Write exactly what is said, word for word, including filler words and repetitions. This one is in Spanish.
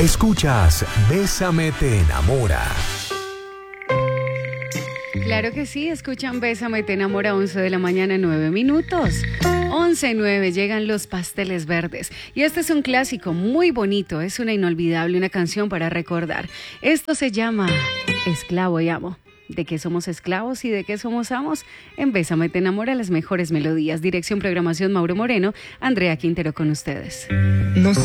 Escuchas Bésame te enamora. Claro que sí, escuchan Bésame te enamora, once de la mañana, nueve minutos. once nueve, llegan los Pasteles Verdes. Y este es un clásico muy bonito, es una inolvidable, una canción para recordar. Esto se llama Esclavo y Amo. ¿De qué somos esclavos y de qué somos amos? En Bésame te enamora, las mejores melodías. Dirección, programación, Mauro Moreno. Andrea Quintero con ustedes. No